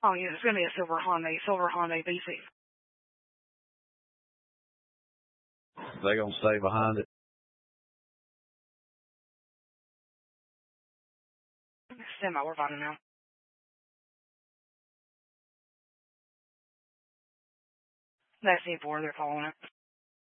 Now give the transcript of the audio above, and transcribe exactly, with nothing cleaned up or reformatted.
Oh, yeah, it's going to be a silver Hyundai, silver Hyundai B C. They going to stay behind it? Semi, we're finding out. That's C four, they're following it.